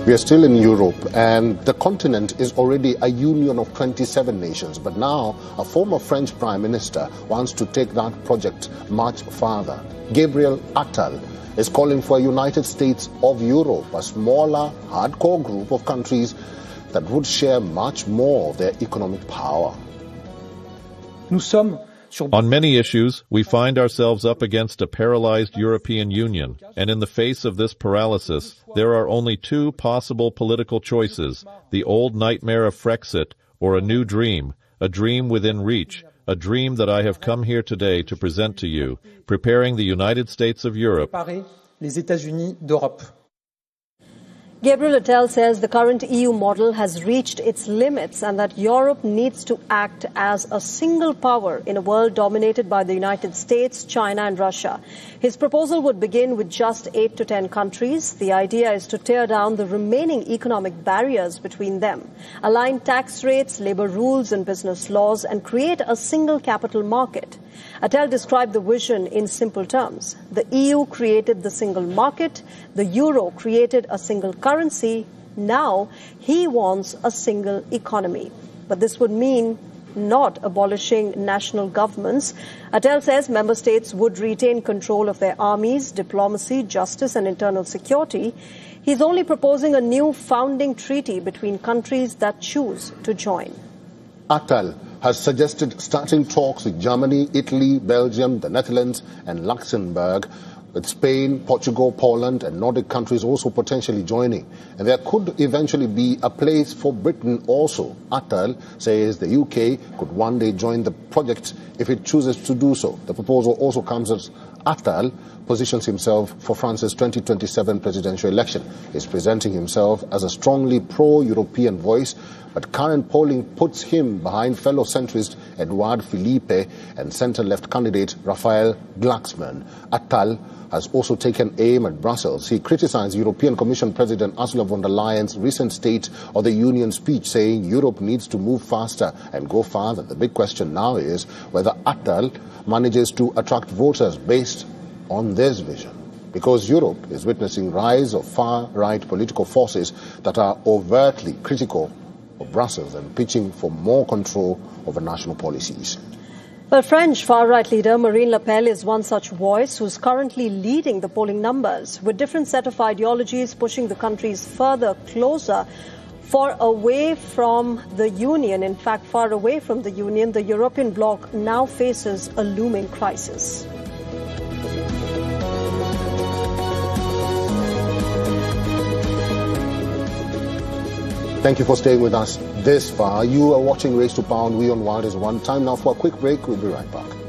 We are still in Europe, and the continent is already a union of 27 nations. But now, a former French Prime Minister wants to take that project much farther. Gabriel Attal is calling for a United States of Europe, a smaller, hardcore group of countries that would share much more of their economic power. On many issues, we find ourselves up against a paralyzed European Union, and in the face of this paralysis, there are only two possible political choices: the old nightmare of Frexit or a new dream, a dream within reach, a dream that I have come here today to present to you, preparing the United States of Europe. Gabriel Attal says the current EU model has reached its limits and that Europe needs to act as a single power in a world dominated by the United States, China and Russia. His proposal would begin with just 8 to 10 countries. The idea is to tear down the remaining economic barriers between them, align tax rates, labor rules and business laws, and create a single capital market. Attal described the vision in simple terms. The EU created the single market, the euro created a single currency. Now he wants a single economy. But this would mean not abolishing national governments. Attal says member states would retain control of their armies, diplomacy, justice and internal security. He's only proposing a new founding treaty between countries that choose to join. Attal has suggested starting talks with Germany, Italy, Belgium, the Netherlands and Luxembourg, with Spain, Portugal, Poland and Nordic countries also potentially joining. And there could eventually be a place for Britain also. Attal says the UK could one day join the project if it chooses to do so. The proposal also comes as Attal positions himself for France's 2027 presidential election. He's presenting himself as a strongly pro-European voice, but current polling puts him behind fellow centrist Edouard Philippe and centre-left candidate Raphael Glucksmann. Attal has also taken aim at Brussels. He criticized European Commission President Ursula von der Leyen's recent State of the Union speech, saying Europe needs to move faster and go farther. The big question now is whether Attal manages to attract voters based on this vision, because Europe is witnessing rise of far-right political forces that are overtly critical of Brussels and pitching for more control over national policies. Well, French far-right leader Marine Le Pen is one such voice who's currently leading the polling numbers, with different set of ideologies pushing the countries further closer away from the Union. In fact, far away from the Union, the European bloc now faces a looming crisis. Thank you for staying with us this far. You are watching Race to Pound. We on Wild is One. Time now for a quick break. We'll be right back.